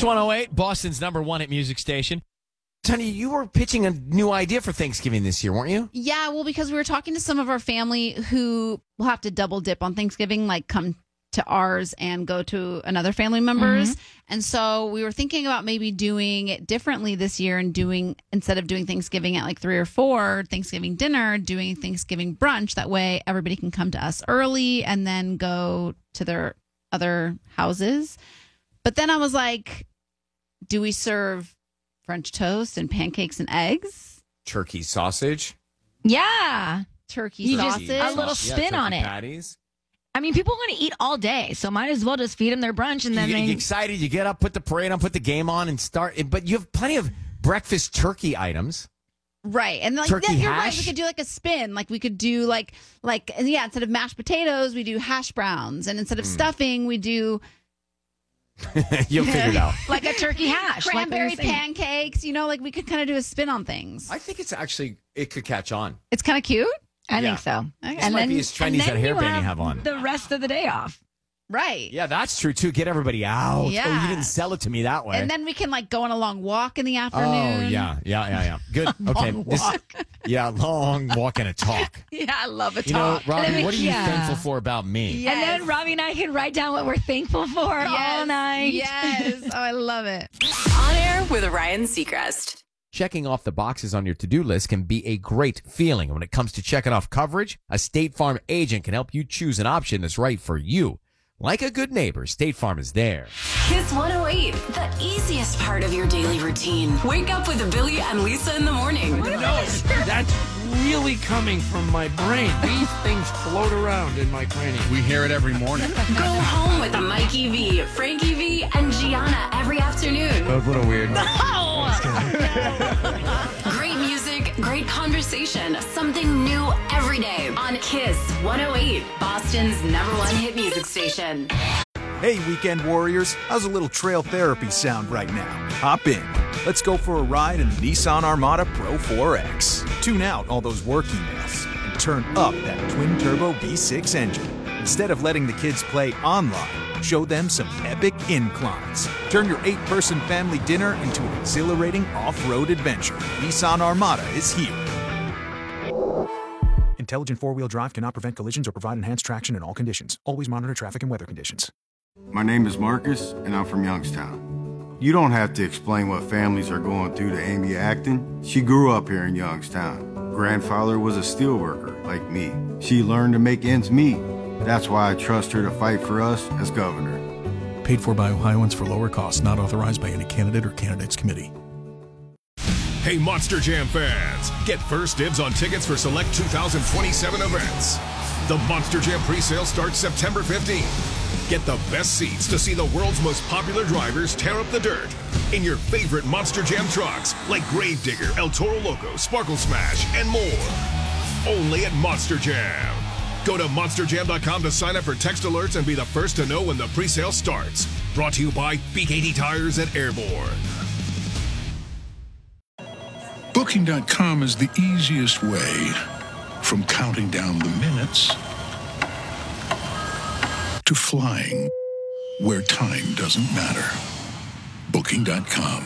Kiss 108, Boston's #1 hit music station. Tony, you were pitching a new idea for Thanksgiving this year, weren't you? Yeah, well, because we were talking to some of our family who will have to double dip on Thanksgiving, like come to ours and go to another family member's. And so we were thinking about maybe doing it differently this year and instead of doing Thanksgiving at like 3 or 4, Thanksgiving dinner, doing Thanksgiving brunch. That way everybody can come to us early and then go to their other houses. But then I was like, do we serve French toast and pancakes and eggs? Turkey sausage. Yeah. Turkey sausage. A little spin on it. Patties. I mean, people want to eat all day, so might as well just feed them their brunch. And then you get excited. You get up, put the parade on, put the game on, and start. But you have plenty of breakfast turkey items. Right. And like Turkey you're hash? right. We could do like a spin. Like we could do like instead of mashed potatoes, we do hash browns. And instead of stuffing, we do You'll figure it out. like a turkey hash. cranberry like we were saying. pancakes. Like we could kind of do a spin on things. I think it could catch on. It's kind of cute. I Yeah. think so. Okay. This might be as trendy as that hairband you have on. The rest of the day off. Right. Yeah, that's true too. Get everybody out. Yeah. Oh, you didn't sell it to me that way. And then we can like go on a long walk in the oh, afternoon. yeah. Good. Okay. Long walk and a talk. Yeah, I love a You know, talk. Robbie, what are you Yeah. thankful for about me? Yes. And then Robbie and I can write down what we're thankful for all night. Yes. Oh, I love it. On air with Ryan Seacrest. Checking off the boxes on your to-do list can be a great feeling. When it comes to checking off coverage, a State Farm agent can help you choose an option that's right for you. Like a good neighbor, State Farm is there. Kiss 108, the easiest part of your daily routine. Wake up with Billy and Lisa in the morning. No, that's really coming from my brain. These things float around in my cranium. We hear it every morning. Go home with Mikey V, Frankie V, and Gianna every afternoon. That was a little weird. Great music, great conversation, something new every day on Kiss 108, Boston's #1 hit music station. Hey, weekend warriors, how's a little trail therapy sound right now? Hop in. Let's go for a ride in the Nissan Armada Pro 4X. Tune out all those work emails and turn up that twin-turbo V6 engine. Instead of letting the kids play online, show them some epic inclines. Turn your 8-person family dinner into an exhilarating off-road adventure. Nissan Armada is here. Intelligent four-wheel drive cannot prevent collisions or provide enhanced traction in all conditions. Always monitor traffic and weather conditions. My name is Marcus, and I'm from Youngstown. You don't have to explain what families are going through to Amy Acton. She grew up here in Youngstown. Grandfather was a steelworker, like me. She learned to make ends meet. That's why I trust her to fight for us as governor. Paid for by Ohioans for lower costs, not authorized by any candidate or candidates committee. Hey, Monster Jam fans, get first dibs on tickets for select 2027 events. The Monster Jam presale starts September 15th. Get the best seats to see the world's most popular drivers tear up the dirt in your favorite Monster Jam trucks like Gravedigger, El Toro Loco, Sparkle Smash, and more. Only at Monster Jam. Go to monsterjam.com to sign up for text alerts and be the first to know when the presale starts. Brought to you by BKT Tires and Airborne. Booking.com is the easiest way from counting down the minutes to flying where time doesn't matter. Booking.com.